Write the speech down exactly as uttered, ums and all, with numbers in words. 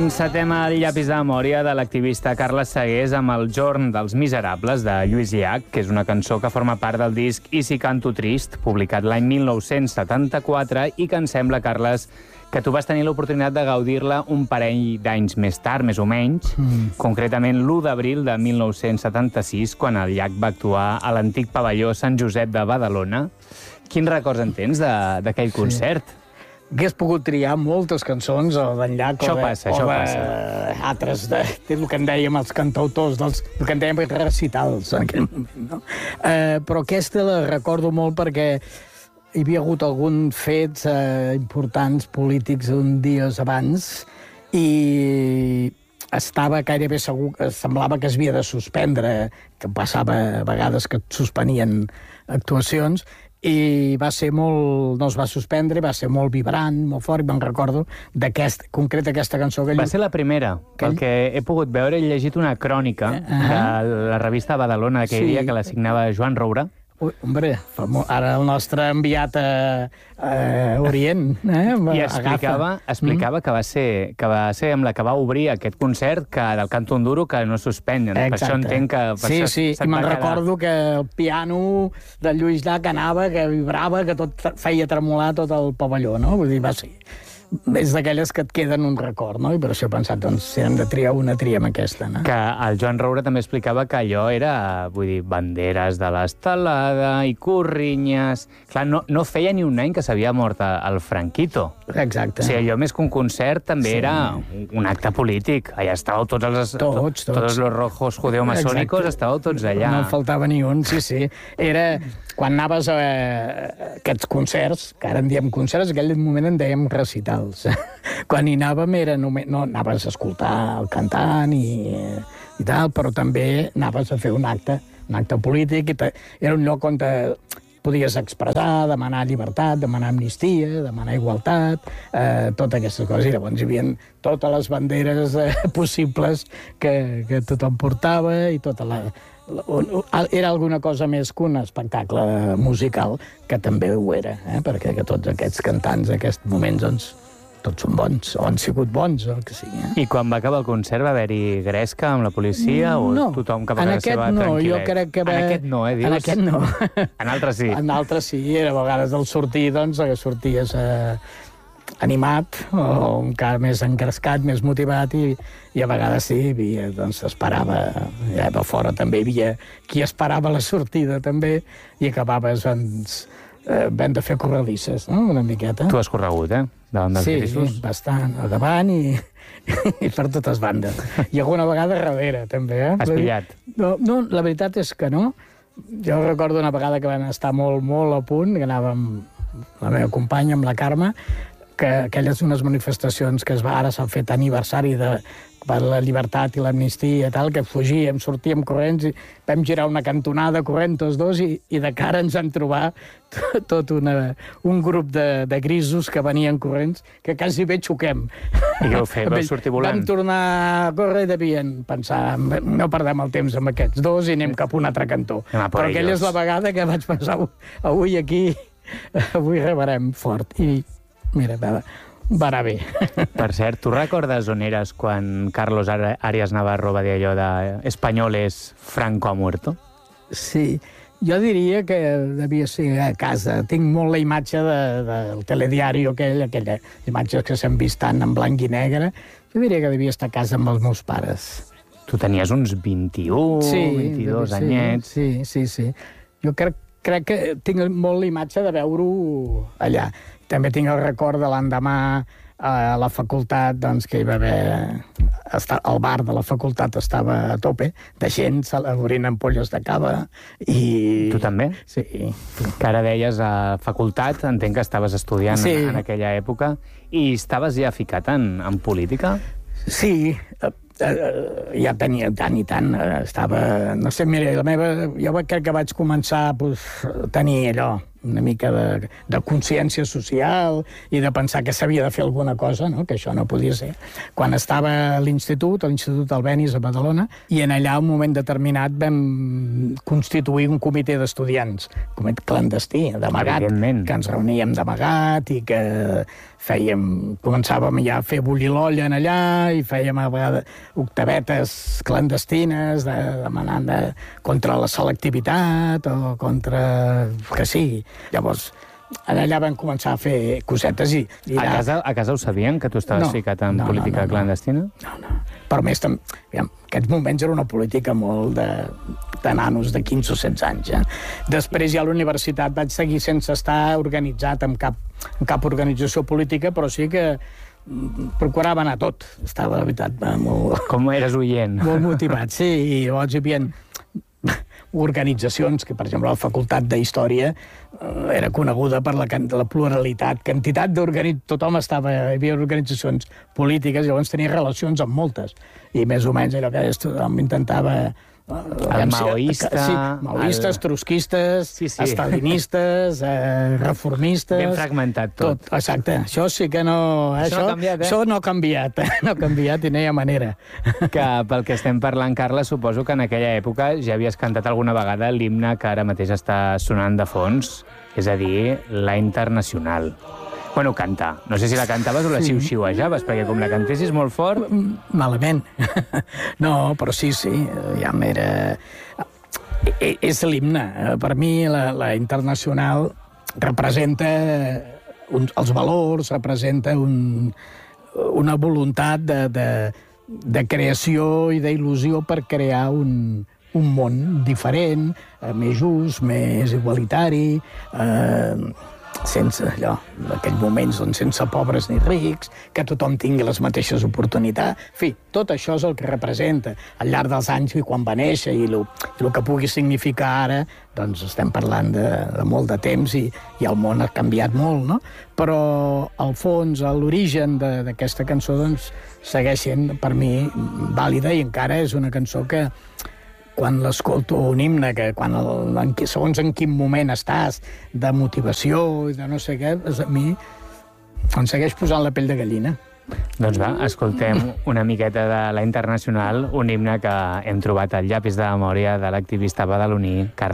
Encetem el llapis de memòria de l'activista Carles Segués amb el Jorn dels Miserables de Lluís Llach, que és una cançó que forma part del disc I si canto trist, publicat l'any mil nou-cents setanta-quatre, i que em sembla, Carles, que tu vas tenir l'oportunitat de gaudir-la un parell d'anys més tard, més o menys, mm. concretament l'u d'abril de mil nou-cents setanta-sis, quan el Llach va actuar a l'antic pavelló Sant Josep de Badalona. Quins records en tens d'aquell sí. concert? Hagués pogut triar moltes cançons d'en Llach això o de, passa, o això de passa. altres, de, de, el que en dèiem els cantautors, dels, el que en dèiem recitals en aquell moment. No? Eh, però aquesta la recordo molt perquè hi havia hagut alguns fets eh, importants polítics un dies abans i estava gairebé segur, semblava que es havia de suspendre, que passava a vegades que suspenien actuacions, i va ser molt... no es va suspendre, va ser molt vibrant, molt fort, i me'n recordo d'aquest, concret aquesta cançó que... Va ser la primera, que... pel que he pogut veure, he llegit una crònica uh -huh. de la revista Badalona d'aquell sí. dia, que la signava Joan Roura. Ui, hombre, ara el nostre enviat a, a Orient, eh? I explicava, explicava mm. que, va ser, que va ser amb la que va obrir aquest concert que del Canto Enduro que no suspenen. Per això entenc que... Per sí, això sí, i me'n recordo que el piano de Lluís Llach anava, que vibrava, que tot feia tremolar tot el pavelló, no? Vull dir, va ser... és d'aquelles que et queden un record, no? I per això he pensat, doncs, si hem de triar una, triem aquesta, no? Que el Joan Roura també explicava que allò era, vull dir, banderes de l'estelada i corrinyes... Clar, no, no feia ni un any que s'havia mort el Franquito. Exacte. O sigui, allò més que un concert també sí. era un acte polític. Allà estàveu tots els... Tots, tots. Tots els rojos judeomasònicos, estàveu tots allà. No en faltava ni un, sí, sí. Era... Quan anaves a aquests concerts, que ara en diem concerts, en aquell moment en dèiem recitals. Quan hi anàvem era només... No, anaves a escoltar el cantant i, i tal, però també anaves a fer un acte, un acte polític, i te, era un lloc on te podies expressar, demanar llibertat, demanar amnistia, demanar igualtat, eh, totes aquestes coses. I llavors hi havia totes les banderes eh, possibles que, que tothom portava i tota la... Era alguna cosa més que un espectacle musical, que també ho era, eh? Perquè que tots aquests cantants en aquests moments, doncs, tots són bons, o han sigut bons, o el que sigui. Eh? I quan va acabar el concert va haver-hi gresca amb la policia, o no, tothom cap a casa seva no, tranquil·let? Jo crec que va... En aquest no, eh, dius? En aquest no. En altres sí. En altres sí, a vegades al sortir, doncs, sorties... Eh... animat, o encara més encrescat, més motivat, i, i a vegades sí, havia, doncs esperava, ja a fora també hi havia qui esperava la sortida també, i acabaves, doncs, eh, ben de fer correlisses, no?, una miqueta. Tu has corregut, eh?, davant dels sí, grisos. Sí, bastant, a davant i, i per totes bandes. I alguna vegada darrere, també, eh? Has pillat? No, no, la veritat és que no. Jo recordo una vegada que vam estar molt, molt a punt, que anàvem la meva companya amb la Carme, que aquelles unes manifestacions que es va, ara s'han fet aniversari de per la llibertat i l'amnistia i tal, que fugíem, sortíem corrents, i vam girar una cantonada corrent tots dos, i, i de cara ens vam trobar tot, tot una, un grup de, de grisos que venien corrents, que quasi bé xoquem. I què ho feu? Vau sortir volant? Vam tornar a córrer i devien pensar, no perdem el temps amb aquests dos i anem cap a un altre cantó. Però aquella és la vegada que vaig pensar, avui aquí, avui rebarem fort. I mira, va, va anar bé. Per cert, tu recordes on eres quan Carlos Arias Navarro va dir allò de Españoles, Franco ha muerto? Sí, jo diria que devia ser a casa. Tinc molt la imatge de, del telediari aquell, aquella imatge que s'han vist tant en blanc i negre. Jo diria que devia estar a casa amb els meus pares. Tu tenies uns vint-i-u, sí, vint-i-dos sí, anyets. Sí, sí, sí. Jo crec, crec que tinc molt la imatge de veure-ho allà. També tinc el record de l'endemà a la facultat, doncs, que hi va haver... El bar de la facultat estava a tope de gent, obrint ampolles de cava i... Tu també? Sí. Que ara deies a facultat, entenc que estaves estudiant sí. en aquella època, i estaves ja ficat en, en política? Sí, ja tenia tant i tant, estava... No sé, mira, la meva... Jo crec que vaig començar pues, a tenir allò, una mica de, de consciència social i de pensar que s'havia de fer alguna cosa, no? Que això no podia ser. Quan estava a l'institut, a l'Institut Albéniz a Badalona, i en allà, un moment determinat, vam constituir un comitè d'estudiants, comitè clandestí, d'amagat, que ens reuníem d'amagat i que fèiem, començàvem ja a fer bullir l'olla en allà i fèiem a vegades octavetes clandestines de, demanant de, contra la selectivitat o contra que sigui. Llavors, allà vam començar a fer cosetes i... i a, casa, a casa ho sabien, que tu estaves no, ficat en no, política no, no, clandestina? No, no. Però més, tam... en aquests moments era una política molt de, de nanos de quinze o setze anys. Eh? Després ja a la universitat vaig seguir sense estar organitzat en cap, en cap organització política, però sí que procurava anar a tot. Estava, la veritat, molt... Com eres oient. Molt motivat, sí. I llavors hi havia organitzacions, que per exemple la Facultat d'Història era coneguda per la, la pluralitat, quantitat d'organitzacions, tothom estava, hi havia organitzacions polítiques, llavors tenia relacions amb moltes, i més o menys allò que tothom intentava... El maoista... Sí, maoistes, el... trotskistes, sí, sí. Estalinistes, eh, reformistes... Ben fragmentat tot. tot. Exacte. Això sí que no... Això, això, no, ha canviat, eh? això no ha canviat, eh? no ha canviat i no hi ha manera. Que pel que estem parlant, Carla, suposo que en aquella època ja havies cantat alguna vegada l'himne que ara mateix està sonant de fons, és a dir, la Internacional. Bueno, cantar. No sé si la cantaves o la xiu-xiuejaves, perquè com la cantessis molt fort... Malament. No, però sí, sí, ja m'era... És l'himne. Per mi la, la Internacional representa un, els valors, representa un, una voluntat de, de, de creació i d'il·lusió per crear un, un món diferent, més just, més igualitari... Eh, sense allò, en aquells moments doncs, sense pobres ni rics, que tothom tingui les mateixes oportunitats. En fi, tot això és el que representa al llarg dels anys i quan va néixer i el, i el que pugui significar ara, doncs estem parlant de, de molt de temps i, i el món ha canviat molt, no? Però al fons, l'origen d'aquesta cançó doncs, segueix sent per mi vàlida i encara és una cançó que quan l'escolto un himne, que quan el, en, segons en quin moment estàs, de motivació i de no sé què, a mi em segueix posant la pell de gallina. Doncs va, escoltem una miqueta de la Internacional, un himne que hem trobat al llapis de memòria de l'activista badaloní Carles